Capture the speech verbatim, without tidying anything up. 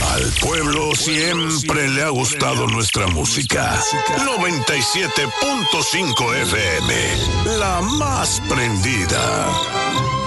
Al pueblo siempre le ha gustado nuestra música. noventa y siete punto cinco F M, la más prendida.